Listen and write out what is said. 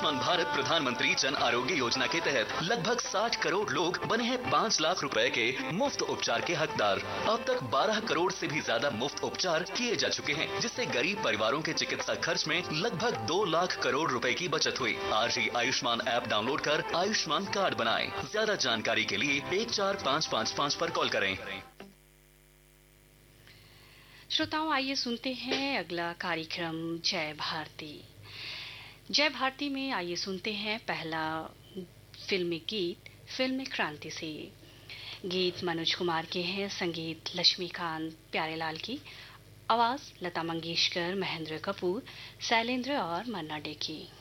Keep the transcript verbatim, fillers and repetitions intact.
आयुष्मान भारत प्रधानमंत्री जन आरोग्य योजना के तहत लगभग साठ करोड़ लोग बने हैं पाँच लाख रुपए के मुफ्त उपचार के हकदार। अब तक बारह करोड़ से भी ज्यादा मुफ्त उपचार किए जा चुके हैं, जिससे गरीब परिवारों के चिकित्सा खर्च में लगभग दो लाख करोड़ रुपए की बचत हुई। आज ही आयुष्मान ऐप डाउनलोड कर आयुष्मान कार्ड बनाएं। ज्यादा जानकारी के लिए एक चार पाँच पाँच पाँच पर कॉल करें। श्रोताओं, आइए सुनते हैं अगला कार्यक्रम जय भारती। जय भारती में आइए सुनते हैं पहला फिल्मी गीत फिल्मी क्रांति से। गीत मनोज कुमार के हैं, संगीत लक्ष्मीकांत प्यारेलाल की, आवाज लता मंगेशकर, महेंद्र कपूर, शैलेंद्र और मन्ना डे की।